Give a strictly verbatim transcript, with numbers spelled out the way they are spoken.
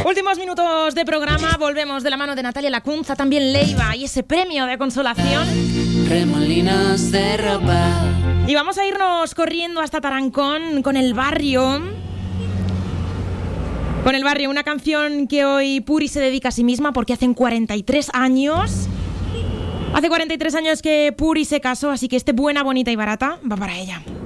Últimos minutos de programa, volvemos de la mano de Natalia Lacunza, también Leiva y ese premio de consolación. Remolinos de ropa. Y vamos a irnos corriendo hasta Tarancón con El Barrio. Con El Barrio, una canción que hoy Puri se dedica a sí misma porque hacen cuarenta y tres años. Hace cuarenta y tres años que Puri se casó, así que este Buena, Bonita y Barata va para ella.